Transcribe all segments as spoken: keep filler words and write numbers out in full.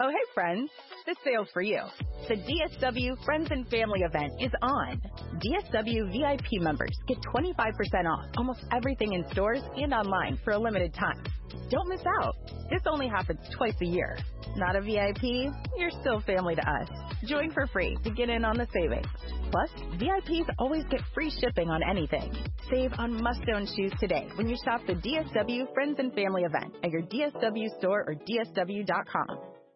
Oh, hey, friends. This sale's for you. The D S W Friends and Family event is on. D S W V I P members get twenty-five percent off almost everything in stores and online for a limited time. Don't miss out. This only happens twice a year. Not a V I P? You're still family to us. Join for free to get in on the savings. Plus, V I Ps always get free shipping on anything. Save on must-own shoes today when you shop the D S W Friends and Family event at your D S W store or D S W dot com.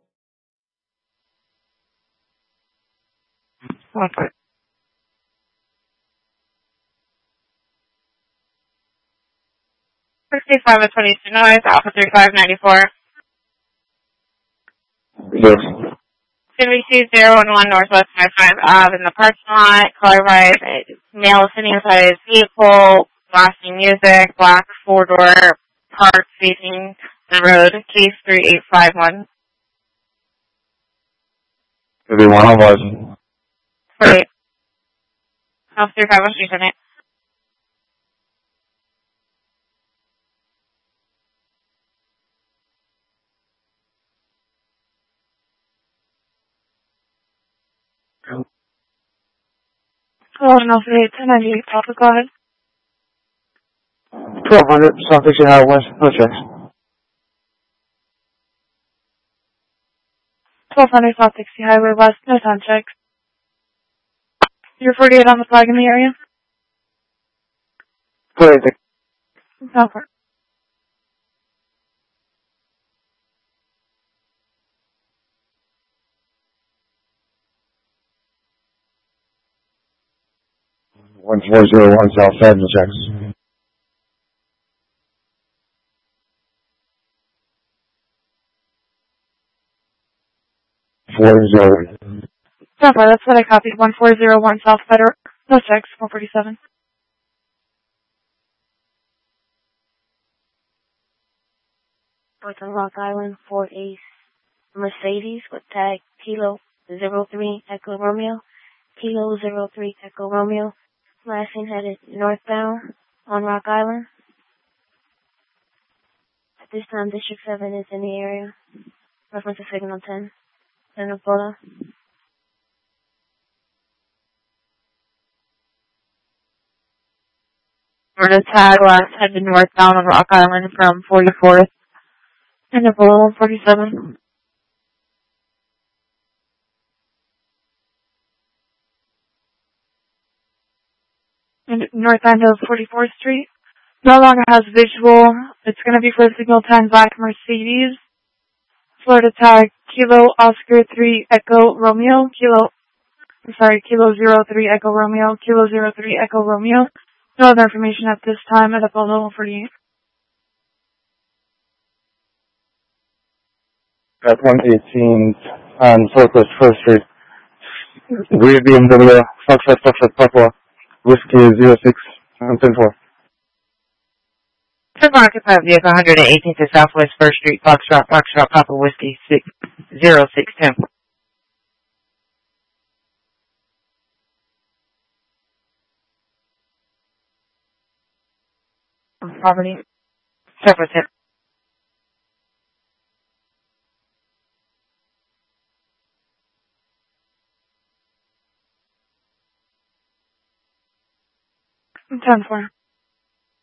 Okay. sixty-five and twenty-two North, Alpha thirty-five ninety-four. Yes. Cindy C zero one one Northwest five-five Ave in the parking lot. Caller right, male sitting inside his vehicle, blasting music, black four-door, parked facing the road, case three eight five one. Everyone of us. Great. Alpha thirty-five one street tonight. Oh, no, three eight ten ninety-eight, Alpha, go ahead. twelve hundred, South Dixie Highway West, no checks. twelve hundred South Dixie Highway West, no time checks. You're forty-eight on the flag in the area? Great. Okay. one four zero one South Fed, no checks. four zero one. Okay, that's what I copied. one four zero one South Federal. No checks, four forty-seven. North on Rock Island for a Mercedes with tag Kilo zero three Echo Romeo. Kilo zero three Echo Romeo. Last seen headed northbound on Rock Island. At this time, District seven is in the area. Reference to Signal ten. Venezuela. Or the tag last headed northbound on Rock Island from forty-fourth. And below one forty-seven. And north end of forty-fourth Street. No longer has visual. It's going to be for Signal ten Black Mercedes. Florida tag Kilo Oscar three Echo Romeo. Kilo, I'm sorry, Kilo zero three Echo Romeo. Kilo zero three Echo Romeo. No other information at this time at Apollo one forty-eight. At one eighteen on Southwest first Street. Rear B M W, Foxtrot, Foxtrot, Papa, Whiskey zero six, and ten four. ten occupied vehicle, one eighteenth to Southwest first Street, Foxtrot, Foxtrot, Papa, Whiskey zero six ten. Property, Southwest ten. ten four.